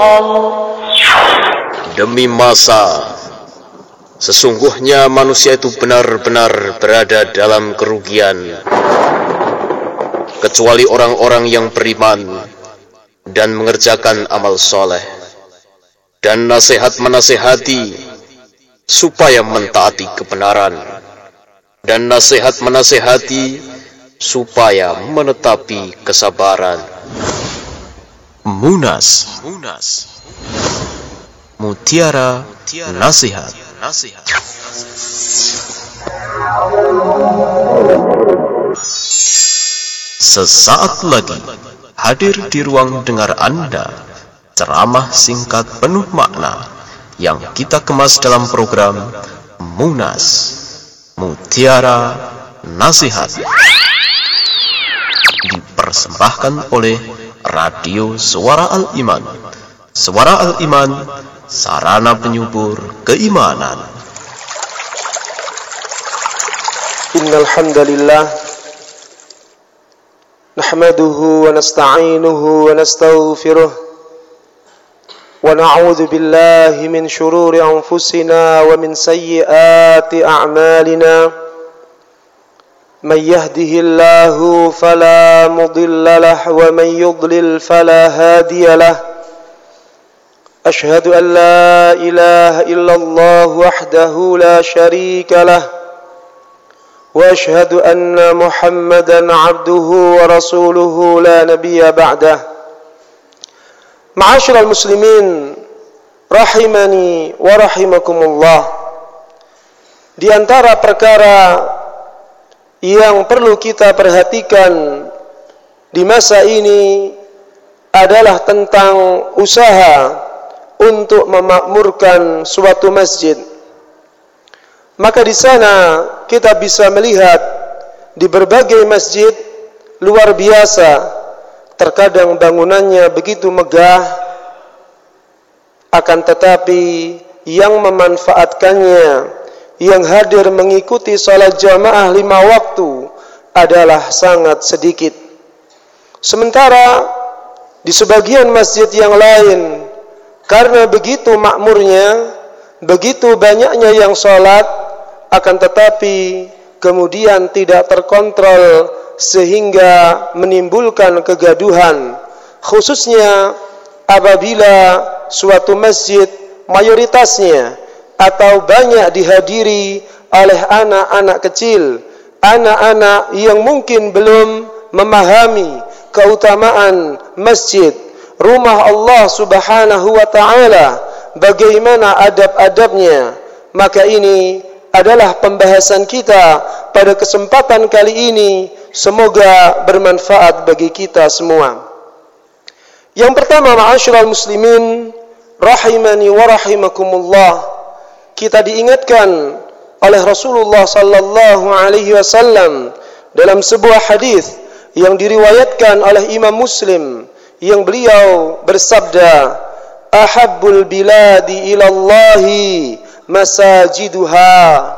Demi masa, sesungguhnya manusia itu benar-benar berada dalam kerugian, kecuali orang-orang yang beriman dan mengerjakan amal soleh, dan nasihat menasihati supaya mentaati kebenaran, dan nasihat menasihati supaya menetapi kesabaran. Munas, mutiara nasihat. Sesaat lagi hadir di ruang dengar Anda ceramah singkat penuh makna yang kita kemas dalam program Munas, Mutiara Nasihat, dipersembahkan oleh Radio Suara Al-Iman. Suara Al-Iman, sarana penyubur keimanan. Innal hamdalillah nahmaduhu wa nasta'inuhu wa nastaghfiruh wa na'udzu billahi min shururi anfusina wa min sayyiati a'malina. من يهده الله فلا مضل له ومن يضلل فلا هادي له أشهد أن لا إله إلا الله وحده لا شريك له وأشهد أن محمدا عبده ورسوله لا نبي بعده معاشر المسلمين rahimani wa rahimakumullah. Di antara perkara yang perlu kita perhatikan di masa ini adalah tentang usaha untuk memakmurkan suatu masjid. Maka di sana kita bisa melihat di berbagai masjid luar biasa, terkadang bangunannya begitu megah, akan tetapi yang memanfaatkannya, yang hadir mengikuti salat jamaah 5 waktu adalah sangat sedikit. Sementara di sebagian masjid yang lain, karena begitu makmurnya, begitu banyaknya yang salat, akan tetapi kemudian tidak terkontrol sehingga menimbulkan kegaduhan, khususnya apabila suatu masjid mayoritasnya atau banyak dihadiri oleh anak-anak kecil, anak-anak yang mungkin belum memahami keutamaan masjid, rumah Allah Subhanahu wa ta'ala, bagaimana adab-adabnya. Maka ini adalah pembahasan kita pada kesempatan kali ini, semoga bermanfaat bagi kita semua. Yang pertama, ma'asyiral muslimin rahimani wa rahimakumullah, kita diingatkan oleh Rasulullah sallallahu alaihi wasallam dalam sebuah hadis yang diriwayatkan oleh Imam Muslim, yang beliau bersabda, ahabbul biladi ilallahi masajiduha.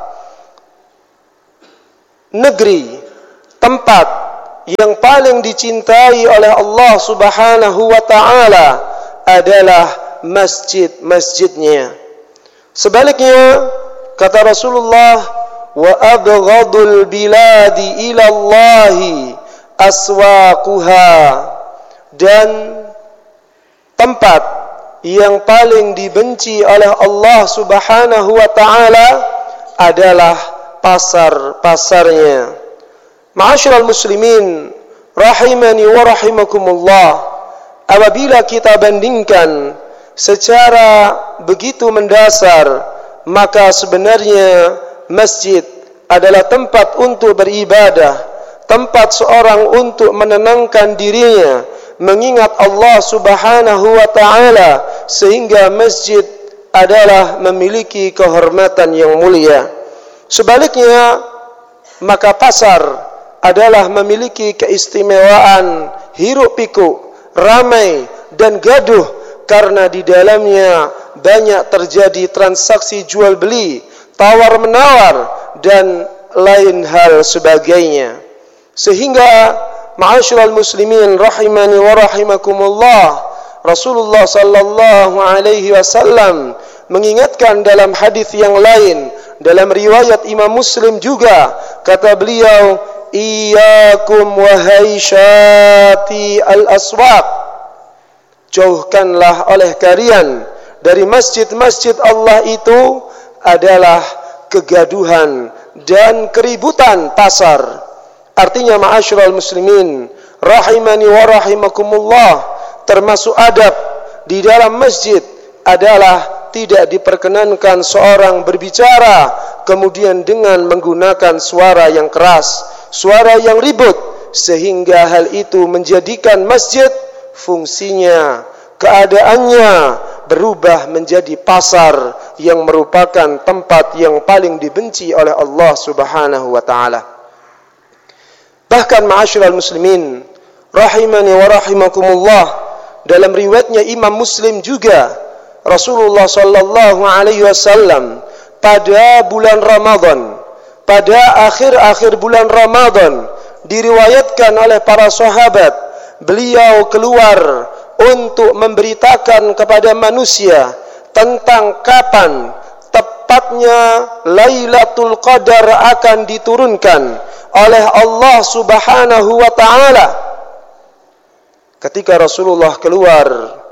Negeri, tempat yang paling dicintai oleh Allah Subhanahu wa ta'ala adalah masjid-masjidnya. Sebaliknya, kata Rasulullah, wa abghadul biladi ilallahi aswaquha, dan tempat yang paling dibenci oleh Allah Subhanahu wa ta'ala adalah pasar-pasarnya. Ma'asyiral muslimin rahimani wa rahimakumullah, apabila kita bandingkan secara begitu mendasar, maka sebenarnya masjid adalah tempat untuk beribadah, tempat seorang untuk menenangkan dirinya, mengingat Allah Subhanahu wa ta'ala, sehingga masjid adalah memiliki kehormatan yang mulia. Sebaliknya, maka pasar adalah memiliki keistimewaan hiruk pikuk, ramai dan gaduh, karena di dalamnya banyak terjadi transaksi jual beli, tawar menawar, dan lain hal sebagainya. Sehingga ma'asyiral muslimin rahimani wa rahimakumullah, Rasulullah sallallahu alaihi wasallam mengingatkan dalam hadis yang lain, dalam riwayat Imam Muslim juga, kata beliau, iyyakum wahai syati al-aswaq, jauhkanlah oleh kalian dari masjid-masjid Allah itu adalah kegaduhan dan keributan pasar. Artinya, ma'asyiral muslimin rahimani wa rahimakumullah, termasuk adab di dalam masjid adalah tidak diperkenankan seorang berbicara kemudian dengan menggunakan suara yang keras, suara yang ribut, sehingga hal itu menjadikan masjid fungsinya, keadaannya berubah menjadi pasar yang merupakan tempat yang paling dibenci oleh Allah Subhanahu wa taala. Bahkan ma'asyiral muslimin rahimani wa rahimakumullah, dalam riwayatnya Imam Muslim juga, Rasulullah sallallahu alaihi wasallam pada bulan Ramadan, pada akhir-akhir bulan Ramadan, diriwayatkan oleh para sahabat, beliau keluar untuk memberitakan kepada manusia tentang kapan tepatnya Lailatul Qadar akan diturunkan oleh Allah Subhanahu wa taala. Ketika Rasulullah keluar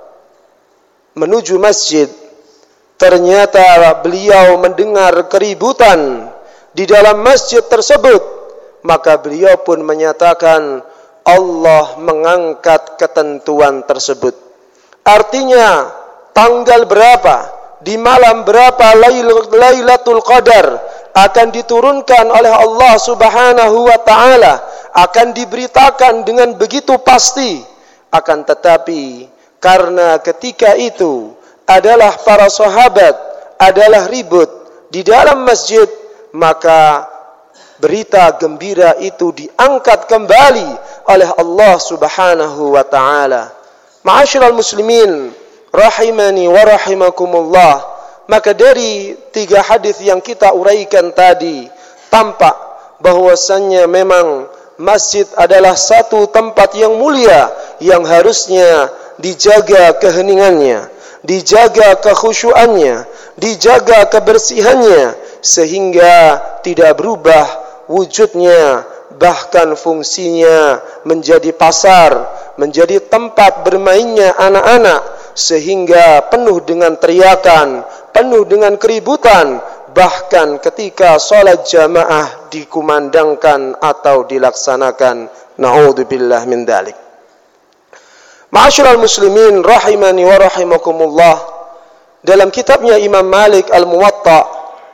menuju masjid, ternyata beliau mendengar keributan di dalam masjid tersebut, maka beliau pun menyatakan Allah mengangkat ketentuan tersebut. Artinya, tanggal berapa, di malam berapa Lailatul Qadar akan diturunkan oleh Allah Subhanahu wa taala, akan diberitakan dengan begitu pasti. Akan tetapi, karena ketika itu adalah para sahabat adalah ribut di dalam masjid, maka berita gembira itu diangkat kembali oleh Allah Subhanahu wa taala. Ma'asyiral muslimin rahimani wa rahimakumullah, maka dari 3 hadis yang kita uraikan tadi tampak bahwasannya memang masjid adalah satu tempat yang mulia yang harusnya dijaga keheningannya, dijaga kekhusyuannya, dijaga kebersihannya, sehingga tidak berubah wujudnya, bahkan fungsinya menjadi pasar, menjadi tempat bermainnya anak-anak, sehingga penuh dengan teriakan, penuh dengan keributan, bahkan ketika sholat jamaah dikumandangkan atau dilaksanakan. Na'udzubillah min dzalik. Ma'asyiral muslimin rahimani wa rahimakumullah, dalam kitabnya Imam Malik Al-Muwatta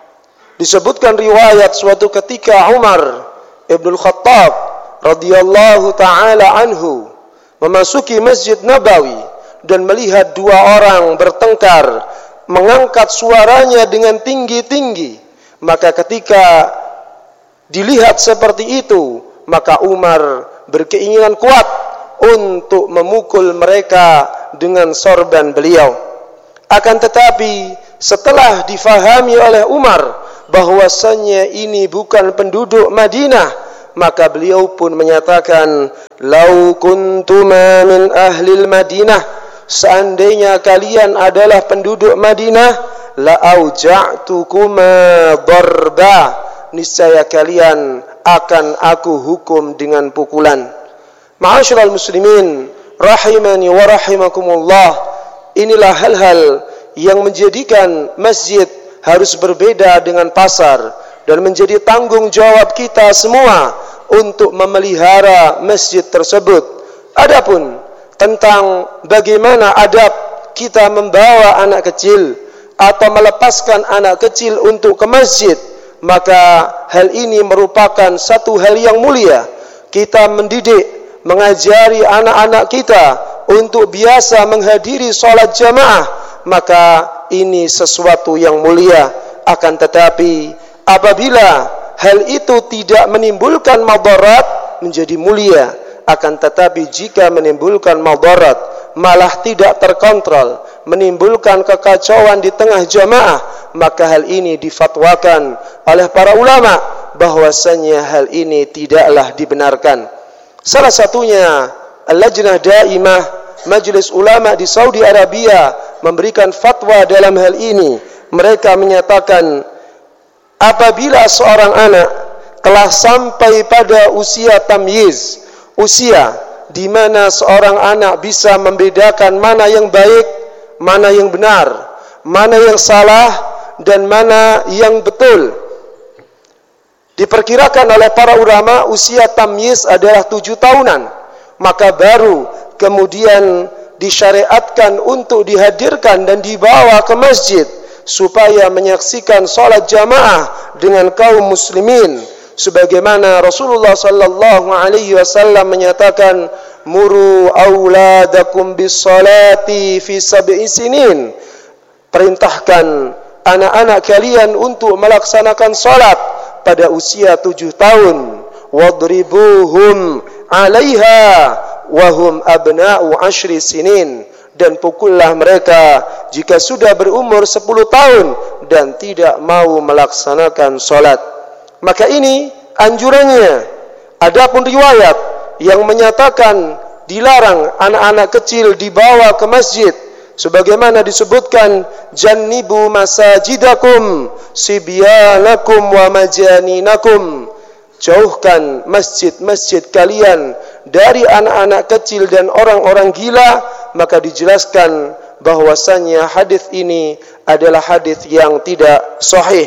disebutkan riwayat suatu ketika Umar Ibnul Khattab radhiyallahu taala anhu memasuki Masjid Nabawi dan melihat 2 orang bertengkar, mengangkat suaranya dengan tinggi-tinggi. Maka ketika dilihat seperti itu, maka Umar berkeinginan kuat untuk memukul mereka dengan sorban beliau. Akan tetapi setelah difahami oleh Umar bahwasannya ini bukan penduduk Madinah, maka beliau pun menyatakan, "Lau kuntuma min ahlil Madinah, seandainya kalian adalah penduduk Madinah, la auja'tukuma darba, niscaya kalian akan aku hukum dengan pukulan." Ma'asyiral muslimin rahimani wa rahimakumullah, inilah hal-hal yang menjadikan masjid harus berbeda dengan pasar, dan menjadi tanggung jawab kita semua untuk memelihara masjid tersebut. Adapun tentang bagaimana adab kita membawa anak kecil atau melepaskan anak kecil untuk ke masjid, maka hal ini merupakan satu hal yang mulia. Kita mendidik, mengajari anak-anak kita untuk biasa menghadiri sholat jamaah, maka ini sesuatu yang mulia. Akan tetapi apabila hal itu tidak menimbulkan madarat, menjadi mulia. Akan tetapi jika menimbulkan madarat, malah tidak terkontrol, menimbulkan kekacauan di tengah jamaah, maka hal ini difatwakan oleh para ulama bahwasanya hal ini tidaklah dibenarkan. Salah satunya Al-Lajnah Daimah Majelis Ulama di Saudi Arabia memberikan fatwa dalam hal ini. Mereka menyatakan apabila seorang anak telah sampai pada usia tamyiz, usia di mana seorang anak bisa membedakan mana yang baik, mana yang benar, mana yang salah, dan mana yang betul. Diperkirakan oleh para ulama usia tamyiz adalah 7 tahunan, maka baru kemudian disyariatkan untuk dihadirkan dan dibawa ke masjid supaya menyaksikan salat jamaah dengan kaum muslimin, sebagaimana Rasulullah sallallahu alaihi wasallam menyatakan, muru auladakum bis salati fi sab'i sinin, perintahkan anak-anak kalian untuk melaksanakan salat pada usia 7 tahun, wadribuhum 'alaiha wa hum abna'u 10 sinin, dan pukullah mereka jika sudah berumur 10 tahun dan tidak mau melaksanakan salat. Maka ini anjurannya. Adapun riwayat yang menyatakan dilarang anak-anak kecil dibawa ke masjid, sebagaimana disebutkan, jannibu masajidakum sibyanakum wa majaninakum, jauhkan masjid-masjid kalian dari anak-anak kecil dan orang-orang gila. Maka dijelaskan bahwasannya hadis ini adalah hadis yang tidak sahih.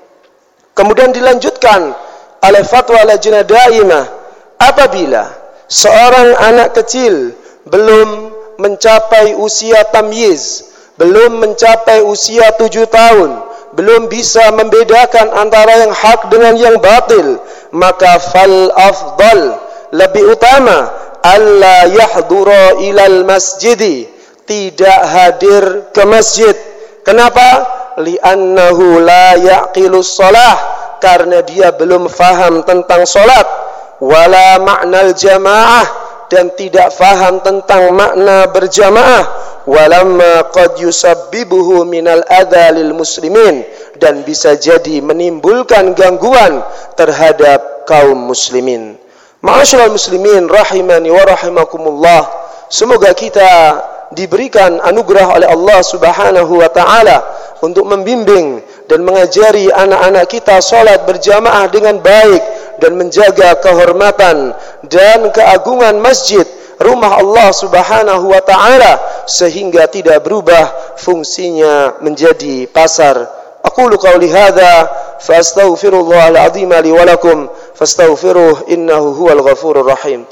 Kemudian dilanjutkan oleh fatwa Lajnah Daimah, apabila seorang anak kecil belum mencapai usia tamyiz, belum mencapai usia 7 tahun, belum bisa membedakan antara yang hak dengan yang batil, maka fal afdal, lebih utama, alla yahdura ilal masjidi, tidak hadir ke masjid. Kenapa? Li'annahu la yaqilus shalah, karena dia belum faham tentang salat, wala ma'nal jamaah, dan tidak faham tentang makna berjamaah, walamma qad yusabbibuhu minal adha lil muslimin, dan bisa jadi menimbulkan gangguan terhadap kaum muslimin. Ma'asyiral muslimin rahimani wa rahimakumullah, semoga kita diberikan anugerah oleh Allah Subhanahu wa taala untuk membimbing dan mengajari anak-anak kita salat berjamaah dengan baik dan menjaga kehormatan dan keagungan masjid rumah Allah Subhanahu wa taala sehingga tidak berubah fungsinya menjadi pasar. Aqulu qawli hadza fa astaghfirullahal azim li wa lakum fastaghfiruhu innahu huwal ghafurur rahim.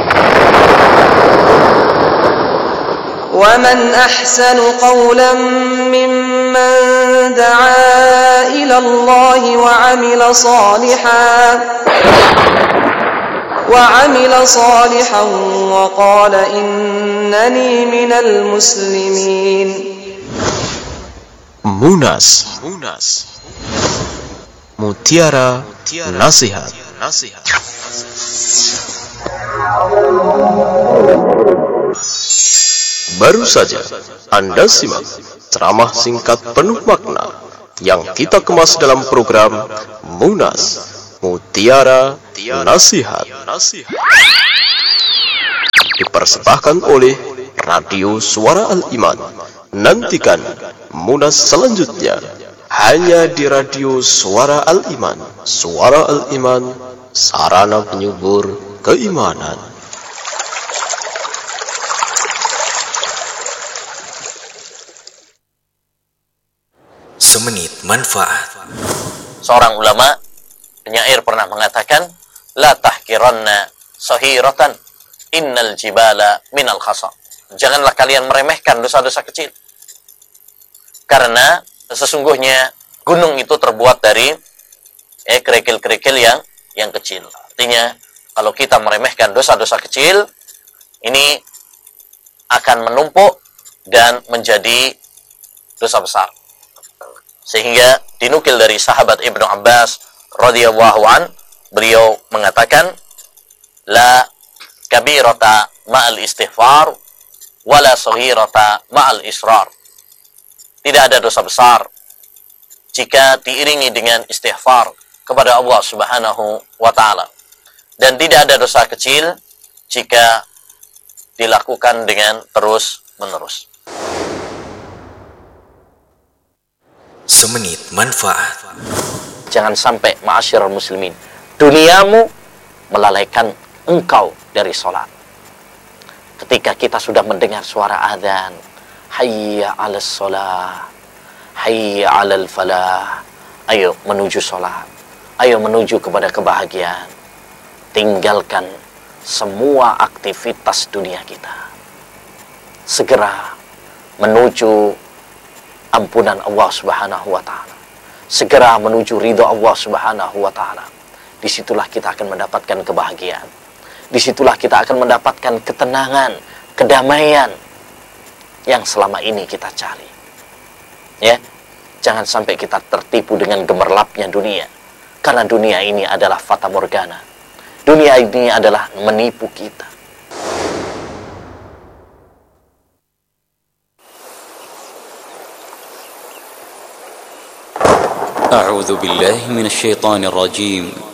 ومن أحسن قولا ممن دعا إلى الله وعمل صالحا وقال إنني من المسلمين. Munas, mutiara nasihat. Baru saja Anda simak ceramah singkat penuh makna yang kita kemas dalam program Munas, Mutiara Nasihat, dipersembahkan oleh Radio Suara Al-Iman. Nantikan Munas selanjutnya hanya di Radio Suara Al-Iman. Suara Al-Iman, sarana penyubur keimanan. Semenit manfaat. Seorang ulama penyair pernah mengatakan, la tahkiranna sahiratan innal jibala minal khasa. Janganlah kalian meremehkan dosa-dosa kecil, karena sesungguhnya gunung itu terbuat dari kerikil-kerikil yang kecil. Artinya kalau kita meremehkan dosa-dosa kecil, ini akan menumpuk dan menjadi dosa besar. Sehingga dinukil dari sahabat Ibnu Abbas radhiyallahu an, beliau mengatakan, la kabirata ma'al istighfar wala saghirata ma'al israr. Tidak ada dosa besar jika diiringi dengan istighfar kepada Allah Subhanahu wa taala, dan tidak ada dosa kecil jika dilakukan dengan terus menerus. Semenit manfaat. Jangan sampai ma'asyiral muslimin, duniamu melalaikan engkau dari sholat. Ketika kita sudah mendengar suara azan, hayya 'alas shalah, hayya 'alal falah, ayo menuju sholat, ayo menuju kepada kebahagiaan. Tinggalkan semua aktivitas dunia kita. Segera menuju ampunan Allah Subhanahu wa ta'ala. Segera menuju ridho Allah Subhanahu wa ta'ala. Disitulah kita akan mendapatkan kebahagiaan. Disitulah kita akan mendapatkan ketenangan, kedamaian yang selama ini kita cari. Ya, jangan sampai kita tertipu dengan gemerlapnya dunia. Karena dunia ini adalah fata morgana. Dunia ini adalah menipu kita. أعوذ بالله من الشيطان الرجيم